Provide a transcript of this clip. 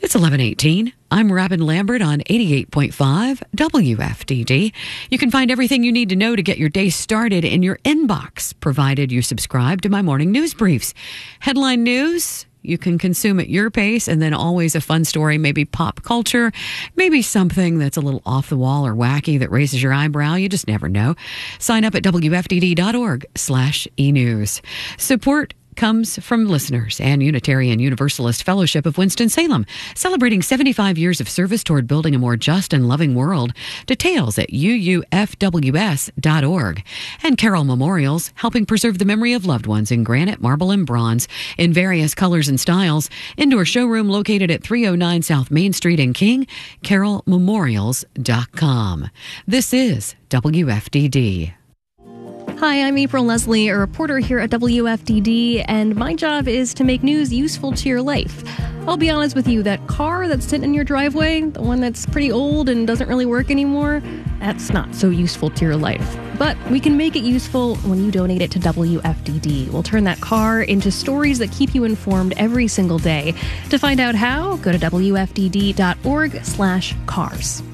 It's 11:18. I'm Robin Lambert on 88.5 WFDD. You can find everything you need to know to get your day started in your inbox, provided you subscribe to my morning news briefs. Headline news you can consume at your pace, and then always a fun story, maybe pop culture, maybe something that's a little off the wall or wacky that raises your eyebrow. You just never know. Sign up at WFDD.org/enews. Support comes from listeners and Unitarian Universalist Fellowship of Winston-Salem, celebrating 75 years of service toward building a more just and loving world. Details at uufws.org. And Carroll Memorials, helping preserve the memory of loved ones in granite, marble, and bronze in various colors and styles. Indoor showroom located at 309 South Main Street in King, carrollmemorials.com. This is WFDD. Hi, I'm April Leslie, a reporter here at WFDD, and my job is to make news useful to your life. I'll be honest with you, that car that's sitting in your driveway, the one that's pretty old and doesn't really work anymore, that's not so useful to your life. But we can make it useful when you donate it to WFDD. We'll turn that car into stories that keep you informed every single day. To find out how, go to WFDD.org/cars.